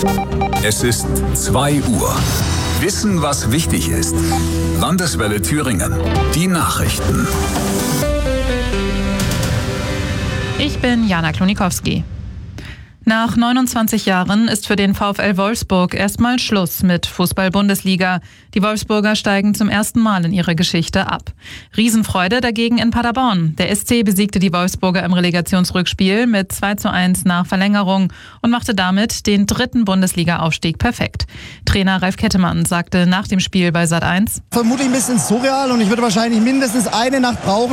Es ist 2 Uhr. Wissen, was wichtig ist. Landeswelle Thüringen. Die Nachrichten. Ich bin Jana Klonikowski. Nach 29 Jahren ist für den VfL Wolfsburg erstmal Schluss mit Fußball-Bundesliga. Die Wolfsburger steigen zum ersten Mal in ihrer Geschichte ab. Riesenfreude dagegen in Paderborn. Der SC besiegte die Wolfsburger im Relegationsrückspiel mit 2:1 nach Verlängerung und machte damit den 3. Bundesliga-Aufstieg perfekt. Trainer Ralf Kettemann sagte nach dem Spiel bei Sat.1: Vermutlich ein bisschen surreal und ich würde wahrscheinlich mindestens eine Nacht brauchen,